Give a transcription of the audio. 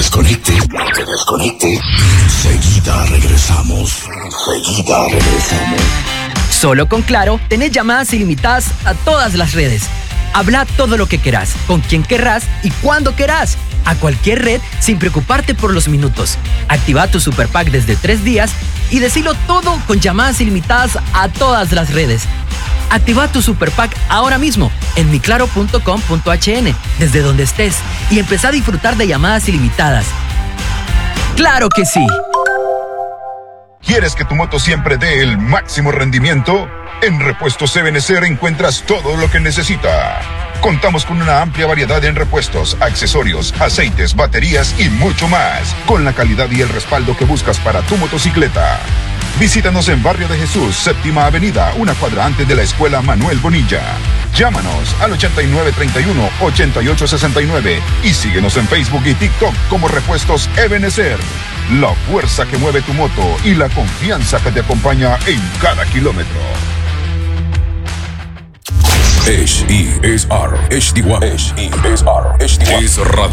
desconecte. No te desconecte. Enseguida regresamos. Solo con Claro, tenés llamadas ilimitadas a todas las redes. Habla todo lo que querás, con quien querrás y cuando querás. A cualquier red sin preocuparte por los minutos. Activa tu Super Pack desde 3 días y decilo todo con llamadas ilimitadas a todas las redes. Activa tu Super Pack ahora mismo en miclaro.com.hn desde donde estés y empezá a disfrutar de llamadas ilimitadas. ¡Claro que sí! ¿Quieres que tu moto siempre dé el máximo rendimiento? En Repuestos Ebenecer encuentras todo lo que necesita. Contamos con una amplia variedad en repuestos, accesorios, aceites, baterías y mucho más, con la calidad y el respaldo que buscas para tu motocicleta. Visítanos en Barrio de Jesús, Séptima Avenida, una cuadra antes de la Escuela Manuel Bonilla. Llámanos al 8931-8869 y síguenos en Facebook y TikTok como Repuestos Ebenecer. La fuerza que mueve tu moto y la confianza que te acompaña en cada kilómetro. HESR HD1 HESR HD1 es radio.